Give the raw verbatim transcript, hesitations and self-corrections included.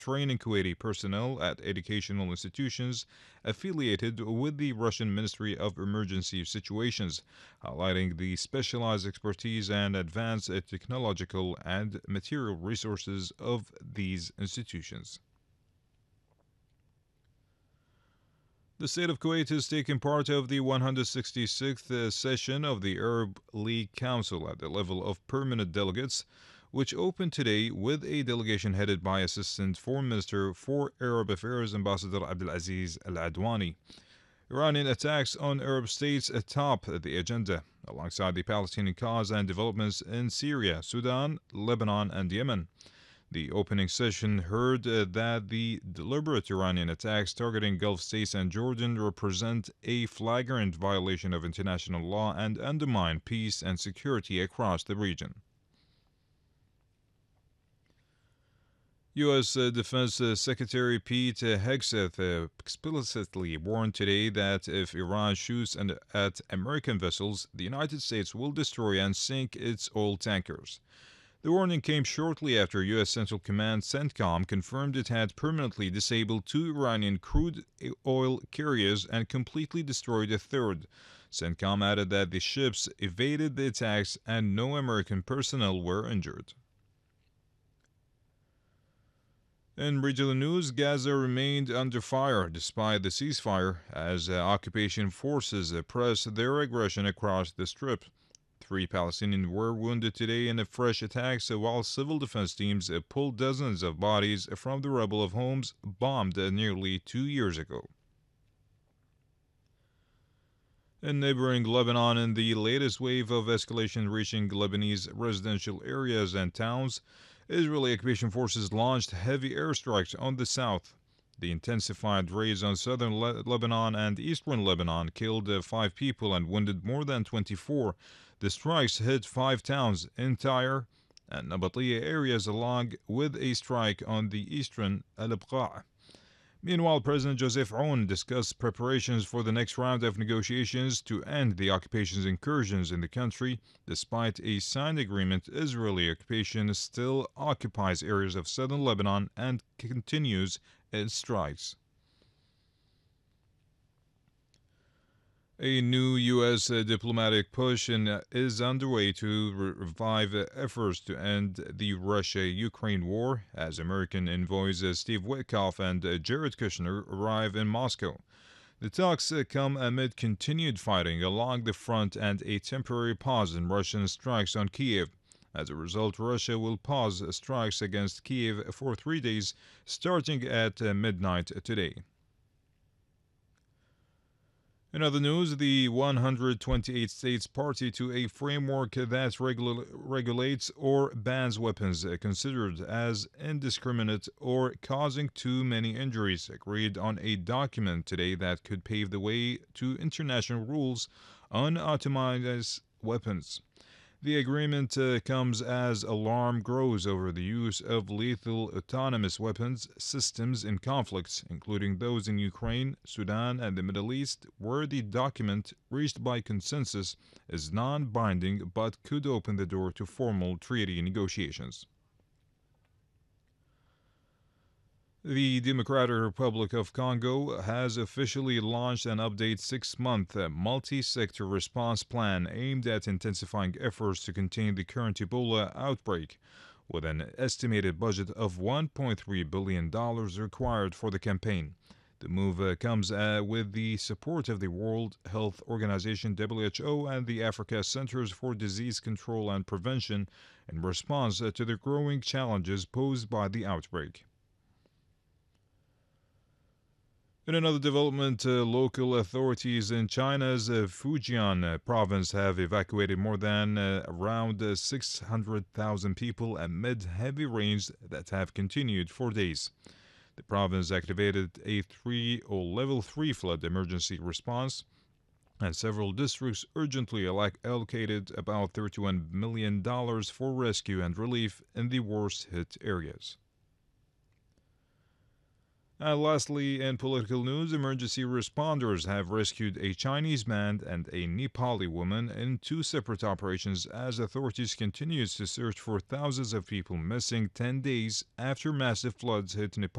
training Kuwaiti personnel at educational institutions affiliated with the Russian Ministry of Emergency Situations, highlighting the specialized expertise and advanced technological and material resources of these institutions. The state of Kuwait has taken part of the one hundred sixty-sixth uh, session of the Arab League Council at the level of permanent delegates, which opened today with a delegation headed by Assistant Foreign Minister for Arab Affairs Ambassador Abdulaziz Al Adwani. Iranian attacks on Arab states atop the agenda, alongside the Palestinian cause and developments in Syria, Sudan, Lebanon, and Yemen. The opening session heard uh, that the deliberate Iranian attacks targeting Gulf states and Jordan represent a flagrant violation of international law and undermine peace and security across the region. U S. Uh, Defense uh, Secretary Pete uh, Hegseth uh, explicitly warned today that if Iran shoots an, at American vessels, the United States will destroy and sink its oil tankers. The warning came shortly after U S. Central Command CENTCOM confirmed it had permanently disabled two Iranian crude oil carriers and completely destroyed a third. CENTCOM added that the ships evaded the attacks and no American personnel were injured. In regional news, Gaza remained under fire despite the ceasefire as uh, occupation forces uh, press their aggression across the Strip. Three Palestinians were wounded today in a fresh attack, so while civil defense teams uh, pulled dozens of bodies from the rubble of homes bombed uh, nearly two years ago. In neighboring Lebanon, in the latest wave of escalation reaching Lebanese residential areas and towns, Israeli occupation forces launched heavy airstrikes on the south. The intensified raids on southern Le- Lebanon and eastern Lebanon killed uh, five people and wounded more than twenty-four. The strikes hit five towns in Tyre and Nabatea areas, along with a strike on the eastern Al Abqa. Meanwhile, President Joseph Aoun discussed preparations for the next round of negotiations to end the occupation's incursions in the country. Despite a signed agreement, Israeli occupation still occupies areas of southern Lebanon and continues its strikes. A new U S. Uh, diplomatic push in, uh, is underway to re- revive uh, efforts to end the Russia-Ukraine war as American envoys uh, Steve Witkoff and uh, Jared Kushner arrive in Moscow. The talks uh, come amid continued fighting along the front and a temporary pause in Russian strikes on Kiev. As a result, Russia will pause strikes against Kiev for three days, starting at uh, midnight today. In other news, the one hundred twenty-eight states party to a framework that regula- regulates or bans weapons considered as indiscriminate or causing too many injuries agreed on a document today that could pave the way to international rules on autonomous weapons. The agreement uh, comes as alarm grows over the use of lethal autonomous weapons systems in conflicts, including those in Ukraine, Sudan, and the Middle East, where the document, reached by consensus, is non binding but could open the door to formal treaty negotiations. The Democratic Republic of Congo has officially launched an updated six month multi sector response plan aimed at intensifying efforts to contain the current Ebola outbreak, with an estimated budget of one point three billion dollars required for the campaign. The move uh, comes uh, with the support of the World Health Organization W H O and the Africa Centers for Disease Control and Prevention in response uh, to the growing challenges posed by the outbreak. In another development, uh, local authorities in China's uh, Fujian uh, province have evacuated more than uh, around uh, six hundred thousand people amid heavy rains that have continued for days. The province activated a three or level three flood emergency response, and several districts urgently alloc- allocated about thirty-one million dollars for rescue and relief in the worst hit areas. And lastly, in political news, emergency responders have rescued a Chinese man and a Nepali woman in two separate operations as authorities continue to search for thousands of people missing ten days after massive floods hit Nepal.